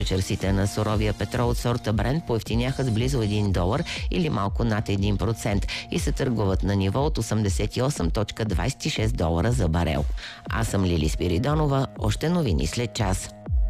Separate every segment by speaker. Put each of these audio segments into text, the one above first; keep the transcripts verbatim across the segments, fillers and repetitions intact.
Speaker 1: Черсите на суровия петрол от сорта Брент поевтиняха с близо един долар или малко над един процент и се търгуват на ниво от осемдесет и осем цяло двадесет и шест долара за барел. Аз съм Лили Спиридонова. Още новини след час.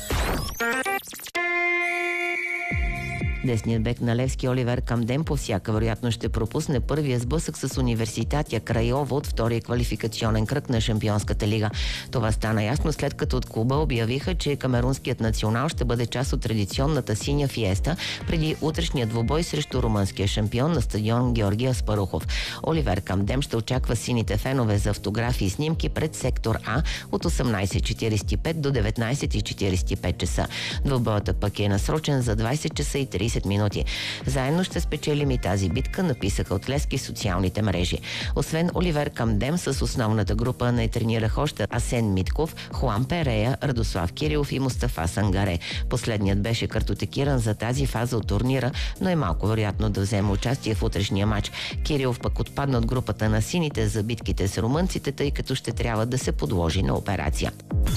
Speaker 1: Десният бек на Левски Оливер Камдем по всяка вероятност ще пропусне първия сблъсък с Университатия Крайова от втория квалификационен кръг на Шампионската лига. Това стана ясно след като от клуба обявиха, че камерунският национал ще бъде част от традиционната синя фиеста преди утрешния двубой срещу румънския шампион на стадион Георги Аспарухов. Оливер Камдем ще очаква сините фенове за автографи и снимки пред сектор А от осемнадесет четиридесет и пет до деветнадесет и четиридесет и пет часа. Двубоят пък е насрочен за двадесет часа и тридесет минути. Заедно ще спечелим и тази битка, написаха от Левски в социалните мрежи. Освен Оливер Камдем, с основната група не тренирах още Асен Митков, Хуан Перея, Радослав Кирилов и Мустафа Сангаре. Последният беше картотекиран за тази фаза от турнира, но е малко вероятно да вземе участие в утрешния матч. Кирилов пък отпадна от групата на сините за битките с румънците, тъй като ще трябва да се подложи на операция.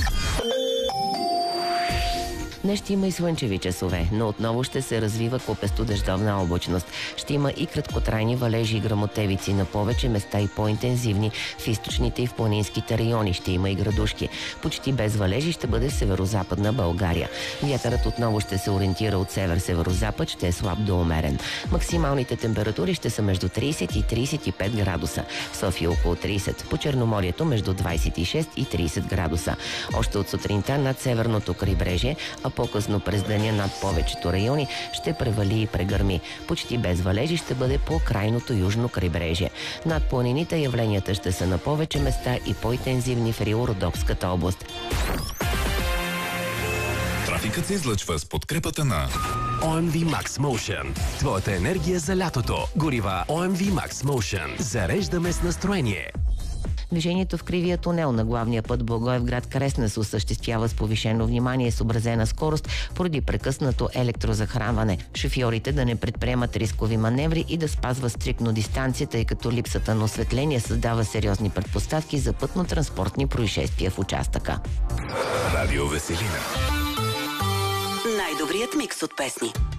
Speaker 1: Днес ще има и слънчеви часове, но отново ще се развива купесто-дъждовна облачност. Ще има и краткотрайни валежи и гръмотевици на повече места и по-интензивни в източните и в планинските райони. Ще има и градушки. Почти без валежи ще бъде в северо-западна България. Вятърът отново ще се ориентира от север-северозапад, ще е слаб до умерен. Максималните температури ще са между тридесет и тридесет и пет градуса. В София около тридесет. По Черноморието между двадесет и шест и тридесет градуса. Още от сутринта над северното крайбрежие, а по-късно през деня над повечето райони ще превали и прегърми. Почти без валежи ще бъде по крайното южно крайбрежие. Над планините явленията ще са на повече места и по-интензивни в Рио-Родопската област.
Speaker 2: Трафикът се излъчва с подкрепата на
Speaker 3: О Ем Ви Max Motion. Твоята енергия за лятото. Горива О Ем Ви Max Motion. Зареждаме с настроение.
Speaker 1: Движението в кривия тунел на главния път Благоевград Кресна се осъществява с повишено внимание и съобразена скорост поради прекъснато електрозахранване. Шофьорите да не предприемат рискови маневри и да спазват стриктно дистанция, тъй като липсата на осветление създава сериозни предпоставки за пътно-транспортни происшествия в участъка.
Speaker 2: Радио Веселина.
Speaker 4: Най-добрият микс от песни.